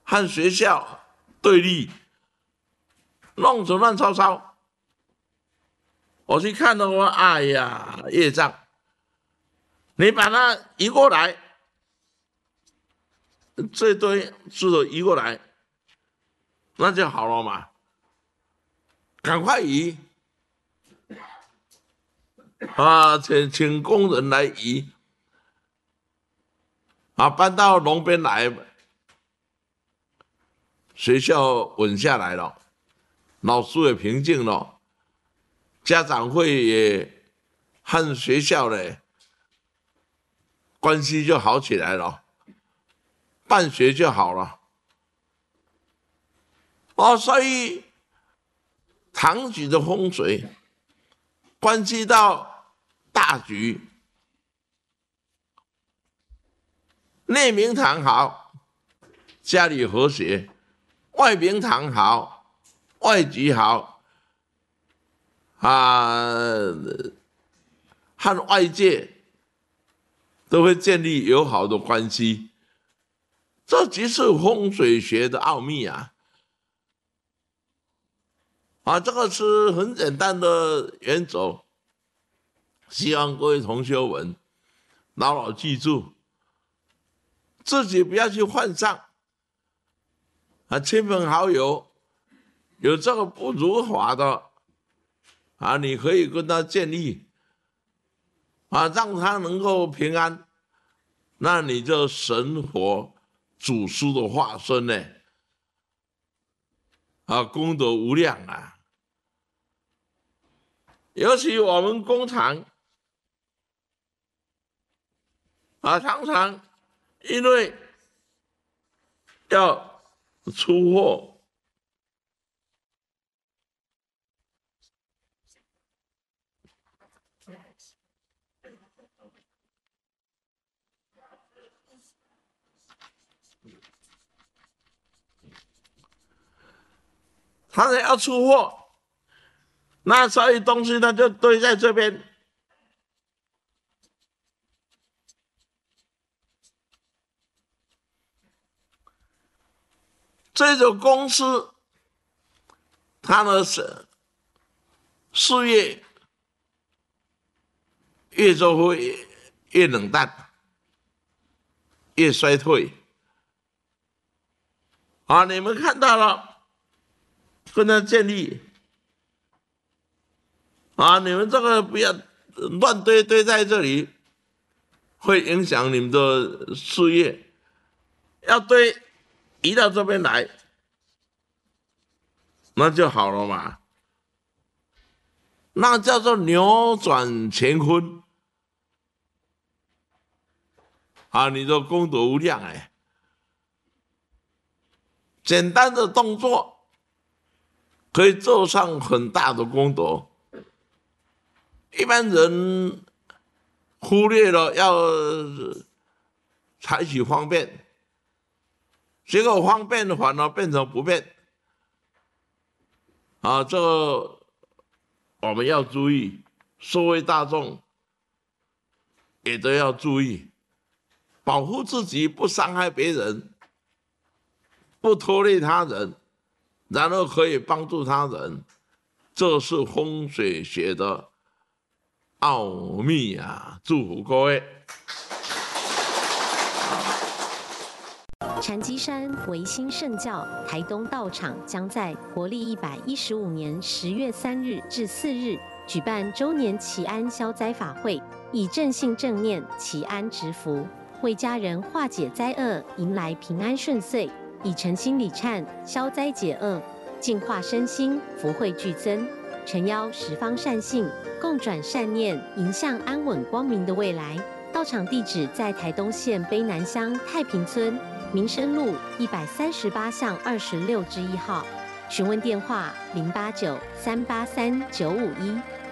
和学校对立，弄成乱糟糟。我去看了，我哎呀，业障，你把它移过来，这堆石头移过来，那就好了嘛，赶快移啊！请工人来移啊，搬到龙边来。学校稳下来了，老师也平静了，家长会也和学校的关系就好起来了，办学就好了。所以堂局的风水关系到大局，内明堂好，家里和谐；外明堂好，外局好啊，和外界都会建立友好的关系。这即是风水学的奥秘啊！这个是很简单的原则，希望各位同学们牢牢记住，自己不要去犯上亲朋好友有这个不如法的你可以跟他建议让他能够平安，那你就神佛祖师的化身呢功德无量啊！尤其我们工厂常常因为要出货，常常要出货，那所以东西它就堆在这边。这种公司，它的事业越做会越冷淡，越衰退。你们看到了，跟他建立你们这个不要乱堆在这里，会影响你们的事业。要堆移到这边来，那就好了嘛。那叫做扭转乾坤你的功德无量简单的动作可以做上很大的功德。一般人忽略了要采取方便，结果方便反而变成不便这个我们要注意，社会大众也都要注意，保护自己不伤害别人，不拖累他人，然后可以帮助他人，这是风水学的奥秘啊！祝福各位。 禅机山维新圣教台东道场将在国历115年10月3日至4日举办周年祈安消灾法会，以正信正念祈安植福，为家人化解灾厄，迎来平安顺遂，以诚心礼忏消灾解厄，净化身心，福慧俱增。诚邀十方善信共转善念，迎向安稳光明的未来。道场地址在台东县卑南乡太平村民生路138巷26之1号，询问电话089-383-951。